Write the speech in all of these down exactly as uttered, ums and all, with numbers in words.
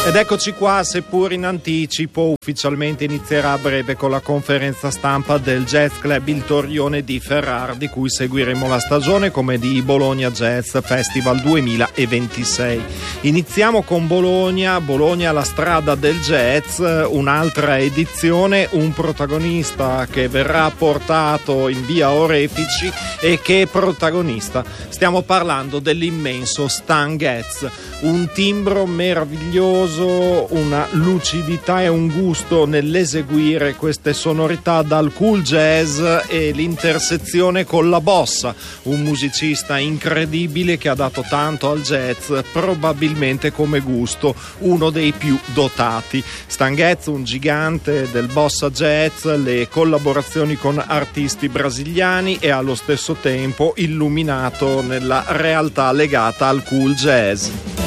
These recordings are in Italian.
Ed eccoci qua, seppur in anticipo, ufficialmente inizierà a breve con la conferenza stampa del Jazz Club Il Torrione di Ferrara, di cui seguiremo la stagione come di Bologna Jazz Festival duemilaventisei. Iniziamo con Bologna, Bologna la strada del jazz, un'altra edizione, un protagonista che verrà portato in via Orefici e che è protagonista. Stiamo parlando dell'immenso Stan Getz, un timbro meraviglioso, una lucidità e un gusto nell'eseguire queste sonorità dal cool jazz e l'intersezione con la bossa, un musicista incredibile che ha dato tanto al jazz, probabilmente come gusto uno dei più dotati. Stan Getz, un gigante del bossa jazz, le collaborazioni con artisti brasiliani e allo stesso tempo illuminato nella realtà legata al cool jazz.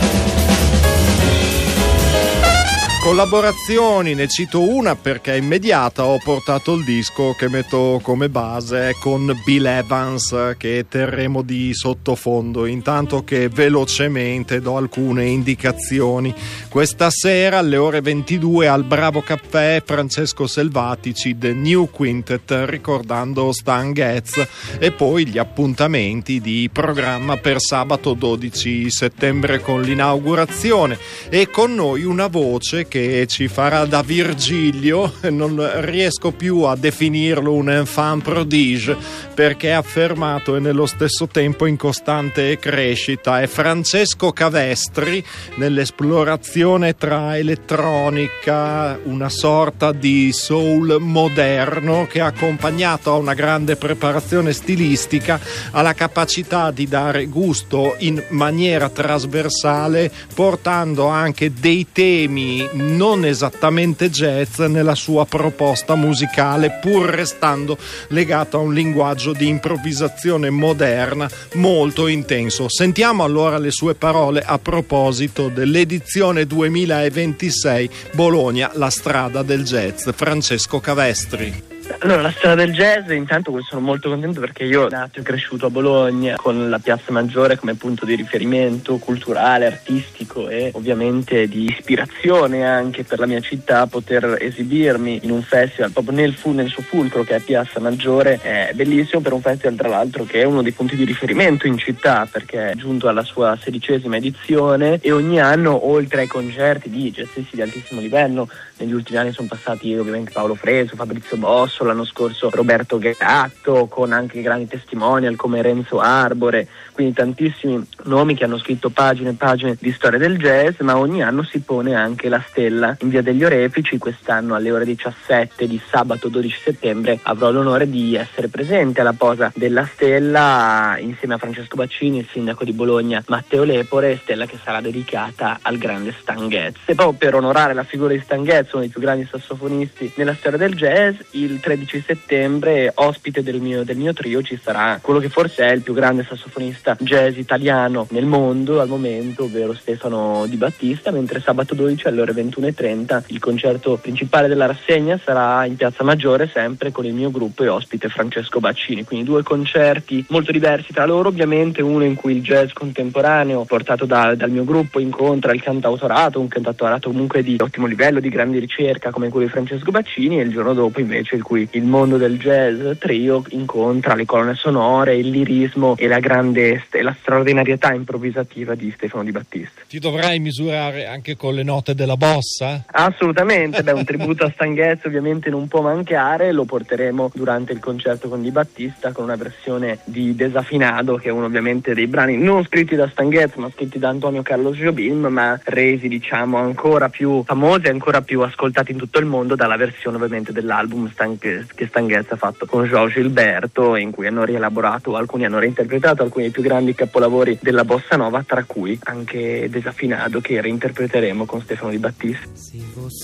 Collaborazioni, ne cito una perché è immediata, ho portato il disco che metto come base con Bill Evans, che terremo di sottofondo, intanto che velocemente do alcune indicazioni. Questa sera alle ore ventidue al Bravo Caffè Francesco Selvatici, The New Quintet, ricordando Stan Getz, e poi gli appuntamenti di programma per sabato dodici settembre con l'inaugurazione, e con noi una voce che che ci farà da Virgilio, non riesco più a definirlo un enfant prodige perché è affermato e nello stesso tempo in costante crescita. È Francesco Cavestri nell'esplorazione tra elettronica, una sorta di soul moderno che, accompagnato a una grande preparazione stilistica, ha la capacità di dare gusto in maniera trasversale, portando anche dei temi non esattamente jazz nella sua proposta musicale, pur restando legato a un linguaggio di improvvisazione moderna molto intenso. Sentiamo allora le sue parole a proposito dell'edizione duemilaventisei Bologna, la strada del jazz. Francesco Cavestri. Allora, la strada del jazz, intanto sono molto contento perché io nato e cresciuto a Bologna con la Piazza Maggiore come punto di riferimento culturale, artistico e ovviamente di ispirazione anche per la mia città. Poter esibirmi in un festival proprio nel, fu- nel suo fulcro, che è Piazza Maggiore, è bellissimo, per un festival tra l'altro che è uno dei punti di riferimento in città perché è giunto alla sua sedicesima edizione, e ogni anno, oltre ai concerti di jazzisti di altissimo livello, negli ultimi anni sono passati ovviamente Paolo Fresu, Fabrizio Bosso, l'anno scorso Roberto Gatto, con anche grandi testimonial come Renzo Arbore, quindi tantissimi nomi che hanno scritto pagine e pagine di storia del jazz. Ma ogni anno si pone anche la stella in via degli Orefici. Quest'anno alle ore diciassette di sabato dodici settembre avrò l'onore di essere presente alla posa della stella insieme a Francesco Baccini, il sindaco di Bologna Matteo Lepore, stella che sarà dedicata al grande Stan Getz. E proprio per onorare la figura di Stan Getz, uno dei più grandi sassofonisti nella storia del jazz, il tredici settembre ospite del mio, del mio trio ci sarà quello che forse è il più grande sassofonista jazz italiano nel mondo al momento, ovvero Stefano Di Battista, mentre sabato dodici alle ore ventuno e trenta il concerto principale della rassegna sarà in Piazza Maggiore, sempre con il mio gruppo e ospite Francesco Baccini. Quindi due concerti molto diversi tra loro, ovviamente uno in cui il jazz contemporaneo portato da, dal mio gruppo incontra il cantautorato, un cantautorato comunque di ottimo livello, di grande ricerca come quello di Francesco Baccini, e il giorno dopo invece il cui il mondo del jazz trio incontra le colonne sonore, il lirismo e la grande e la straordinarietà improvvisativa di Stefano Di Battista. Ti dovrai misurare anche con le note della bossa? Assolutamente, beh, un tributo a Stan Getz ovviamente non può mancare, lo porteremo durante il concerto con Di Battista con una versione di Desafinado, che è uno ovviamente dei brani non scritti da Stan Getz ma scritti da Antonio Carlos Jobim, ma resi diciamo ancora più famosi, ancora più ascoltati in tutto il mondo dalla versione ovviamente dell'album Stan, che Stan Getz ha fatto con João Gilberto, in cui hanno rielaborato, alcuni hanno reinterpretato alcuni dei più grandi capolavori della bossa nova, tra cui anche Desafinado, che reinterpreteremo con Stefano Di Battista. Se você